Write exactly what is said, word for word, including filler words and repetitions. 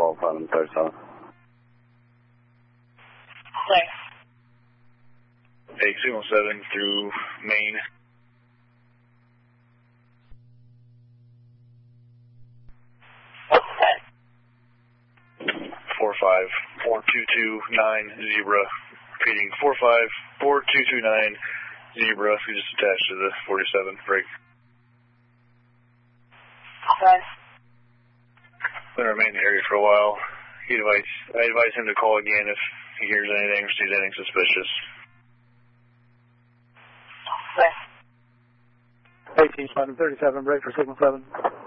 twelve eleven thirty-seven. Thanks. Take signal seven through Maine. Okay. four five four two two nine zebra. Repeating four five four two two nine zebra. We just attached to the forty-seven break. Okay. Going to remain in the area for a while. He advise, I advise him to call again if he hears anything or sees anything suspicious. Okay. eighteen eleven thirty-seven, break for signal seven.